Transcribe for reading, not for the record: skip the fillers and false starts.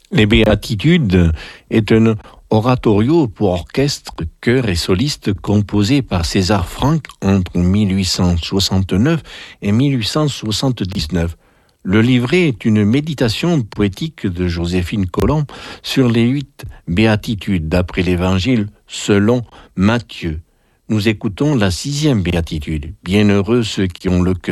Les Béatitudes est un oratorio pour orchestre, chœur et soliste composé par César Franck entre 1869 et 1879. Le livret est une méditation poétique de Joséphine Colomb sur les 8 béatitudes d'après l'Évangile selon Matthieu. Nous écoutons la 6e béatitude. Bienheureux ceux qui ont le cœur